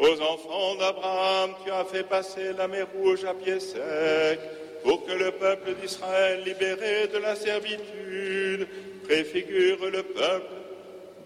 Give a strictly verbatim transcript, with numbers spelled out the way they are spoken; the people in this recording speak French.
Aux enfants d'Abraham, tu as fait passer la mer Rouge à pied sec, pour que le peuple d'Israël, libéré de la servitude, préfigure le peuple